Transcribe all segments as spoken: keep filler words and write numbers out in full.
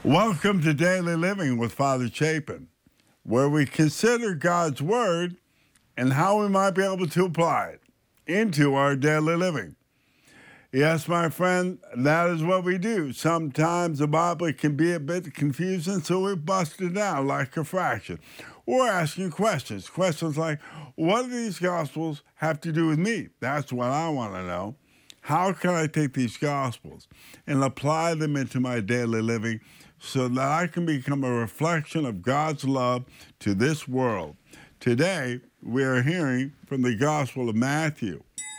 Welcome to Daily Living with Father Chapin, where we consider God's Word and how we might be able to apply it into our daily living. Yes, my friend, that is what we do. Sometimes the Bible can be a bit confusing, so we bust it down like a fraction. We're asking questions. Questions like, what do these Gospels have to do with me? That's what I want to know. How can I take these Gospels and apply them into my daily living so that I can become a reflection of God's love to this world? Today, we are hearing from the Gospel of Matthew.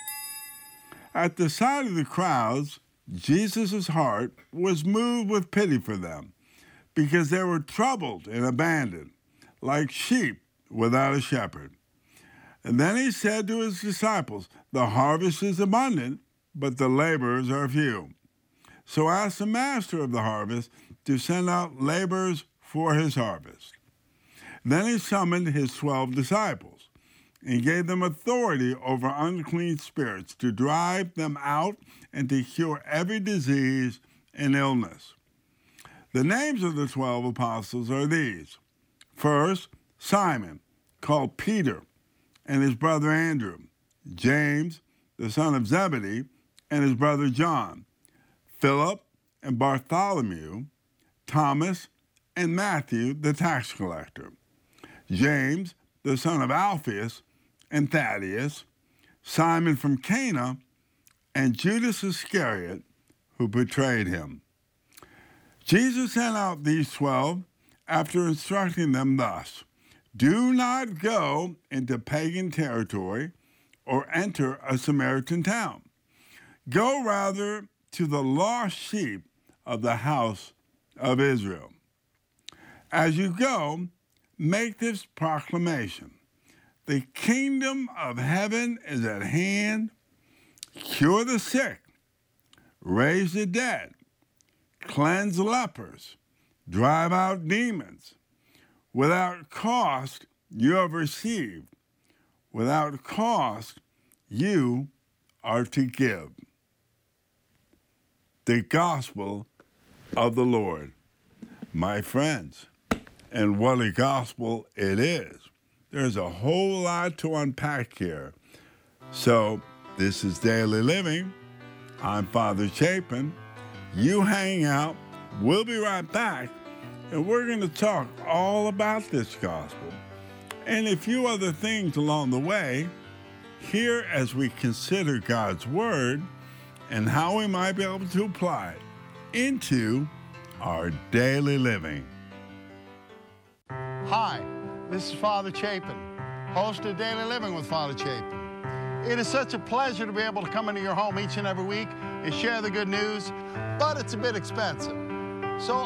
At the sight of the crowds, Jesus' heart was moved with pity for them because they were troubled and abandoned, like sheep without a shepherd. And then he said to his disciples, "The harvest is abundant, but the laborers are few. So ask the master of the harvest to send out laborers for his harvest." Then he summoned his twelve disciples and gave them authority over unclean spirits to drive them out and to cure every disease and illness. The names of the twelve apostles are these. First, Simon, called Peter, and his brother Andrew, James, the son of Zebedee, and his brother John, Philip and Bartholomew, Thomas and Matthew, the tax collector, James, the son of Alphaeus, and Thaddeus, Simon from Cana, and Judas Iscariot, who betrayed him. Jesus sent out these twelve after instructing them thus: "Do not go into pagan territory or enter a Samaritan town. Go rather to the lost sheep of the house of Israel. As you go, make this proclamation: the kingdom of heaven is at hand. Cure the sick, raise the dead, cleanse lepers, drive out demons. Without cost you have received. Without cost you are to give." The gospel of the Lord. My friends, and what a gospel it is. There's a whole lot to unpack here. So, this is Daily Living. I'm Father Chapin. You hang out. We'll be right back, and we're going to talk all about this gospel and a few other things along the way here as we consider God's Word and how we might be able to apply it into our daily living. Hi, this is Father Chapin, host of Daily Living with Father Chapin. It is such a pleasure to be able to come into your home each and every week and share the good news, but it's a bit expensive. So